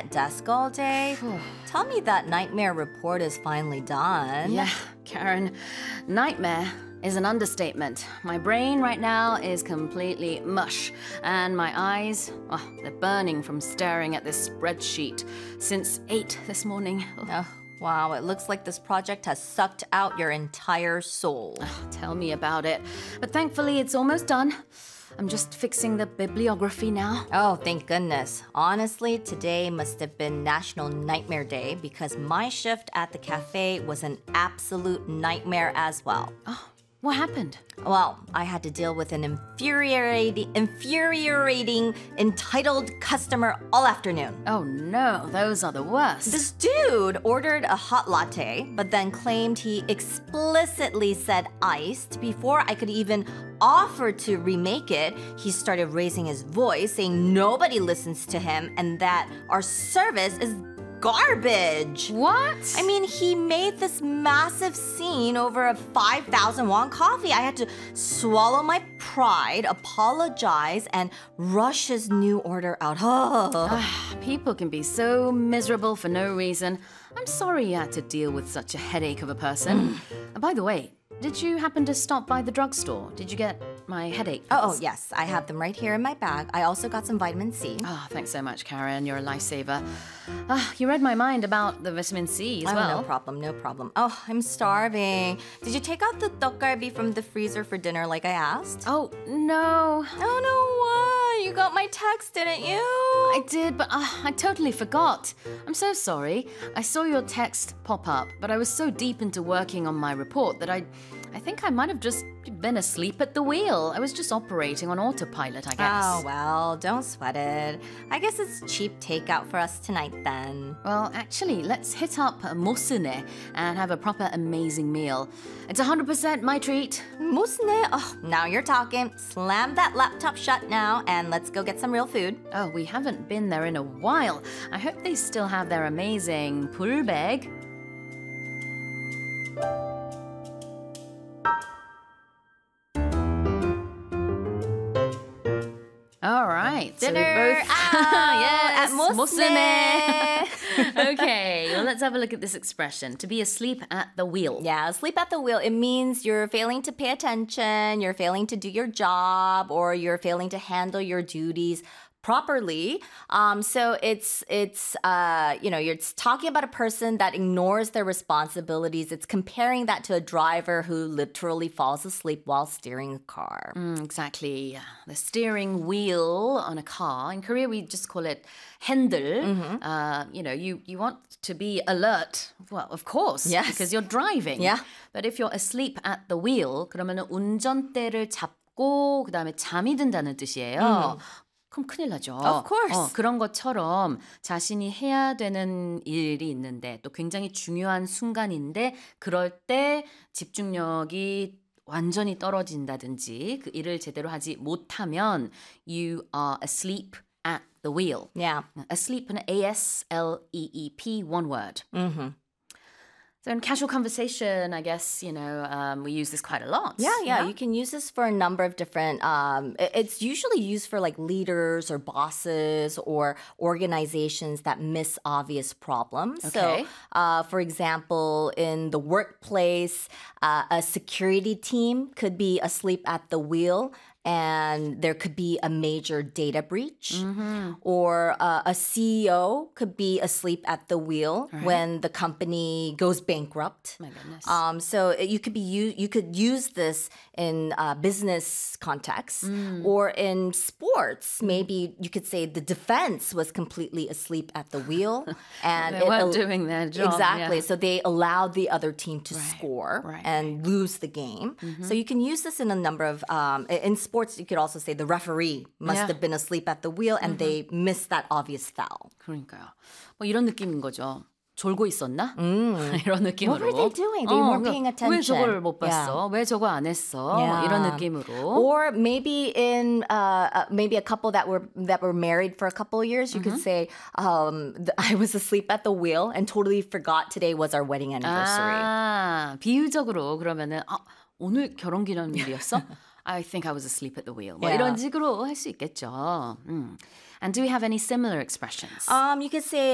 at desk all day? Tell me that nightmare report is finally done. Yeah, Karen, nightmare is an understatement. My brain right now is completely mush, and my eyes, they're burning from staring at this spreadsheet since 8 this morning. Oh, wow, it looks like this project has sucked out your entire soul. Tell me about it. But thankfully, it's almost done. I'm just fixing the bibliography now. Oh, thank goodness. Honestly, today must have been National Nightmare Day because my shift at the cafe was an absolute nightmare as well. Oh, what happened? Well, I had to deal with an infuriating, entitled customer all afternoon. Oh no, those are the worst. This dude ordered a hot latte, but then claimed he explicitly said iced. Before I could even offer to remake it, he started raising his voice, saying nobody listens to him and that our service is garbage. What? I mean, he made this massive scene over a 5,000 won coffee. I had to swallow my pride, apologize, and rush his new order out. People can be so miserable for no reason. I'm sorry you had to deal with such a headache of a person. By the way, did you happen to stop by the drugstore? Did you get my headache pills? Oh, yes. I have them right here in my bag. I also got some vitamin C. Oh, thanks so much, Karen. You're a lifesaver. You read my mind about the vitamin C as well. No problem, no problem. Oh, I'm starving. Did you take out the tteokgalbi from the freezer for dinner like I asked? Oh, no. Oh, no, what? You got my text, didn't you? I did, but I totally forgot. I'm so sorry. I saw your text pop up, but I was so deep into working on my report that I think I might have just been asleep at the wheel. I was just operating on autopilot, I guess. Oh, well, don't sweat it. I guess it's cheap takeout for us tonight then. Well, actually, let's hit up Mosune and have a proper amazing meal. It's 100% my treat. Mosune? Oh, now you're talking. Slam that laptop shut now and let's go get some real food. Oh, we haven't been there in a while. I hope they still have their amazing pulbeg. All right. Dinner so we both yes, at Mosune. Okay, well, let's have a look at this expression. To be asleep at the wheel. Yeah, asleep at the wheel. It means you're failing to pay attention, you're failing to do your job, or you're failing to handle your duties properly. So it's you're talking about a person that ignores their responsibilities. It's comparing that to a driver who literally falls asleep while steering a car. Exactly. The steering wheel on a car. In Korea, we just call it handle. You want to be alert. Well, of course, yes. because you're driving. Yeah. But if you're asleep at the wheel, 그러면은 운전대를 잡고 그다음에 잠이 든다는 뜻이에요. 그럼 큰일 나죠. Of course. 그런 것처럼 자신이 해야 되는 일이 있는데 또 굉장히 중요한 순간인데 그럴 때 집중력이 완전히 떨어진다든지 그 일을 제대로 하지 못하면 you are asleep at the wheel. Yeah. Asleep은 A-S-L-E-E-P, one word. So in casual conversation, I guess, we use this quite a lot. Yeah. You can use this for a number of different, it's usually used for like leaders or bosses or organizations that miss obvious problems. Okay. So, for example, in the workplace, a security team could be asleep at the wheel and there could be a major data breach. Or a CEO could be asleep at the wheel when the company goes bankrupt. My goodness. So you could use this in business context or in sports. Maybe you could say the defense was completely asleep at the wheel, and they weren't doing their job. Exactly. Yeah. So they allowed the other team to score and lose the game. So you can use this in a number of in sports. You could also say the referee must have been asleep at the wheel and they missed that obvious foul. 그러니까요. 뭐 이런 느낌인 거죠. 졸고 있었나? 이런 느낌으로. What were they doing? They weren't paying attention. 왜 저걸 못 봤어? 왜 저거 안 했어? 이런 느낌으로. Or maybe in maybe a couple that were married for a couple of years, you could say, I was asleep at the wheel and totally forgot today was our wedding anniversary. 비유적으로 그러면은 오늘 결혼기념일이었어? I think I was asleep at the wheel. 뭐 이런 식으로 할 수 있겠죠. And do we have any similar expressions? You could say